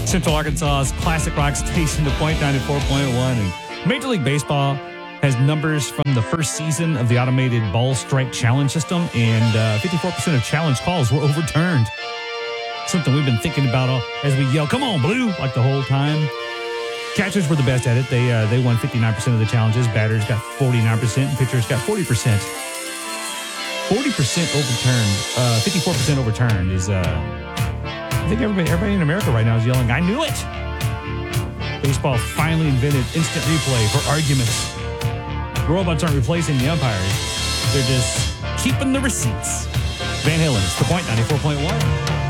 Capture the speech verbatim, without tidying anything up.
Central Arkansas's classic rock station, The Point ninety-four point one. And Major League Baseball has numbers from the first season of the automated ball strike challenge system, and uh, fifty-four percent of challenge calls were overturned. Something we've been thinking about all, as we yell, "Come on, Blue," like the whole time. Catchers were the best at it. They uh, they won fifty-nine percent of the challenges. Batters got forty-nine percent, and pitchers got forty percent. forty percent overturned. Uh, fifty-four percent overturned is... Uh, I think everybody, everybody in America right now is yelling, "I knew it!" Baseball finally invented instant replay for arguments. Robots aren't replacing the umpires. They're just keeping the receipts. Van Halen's The Point ninety-four point one.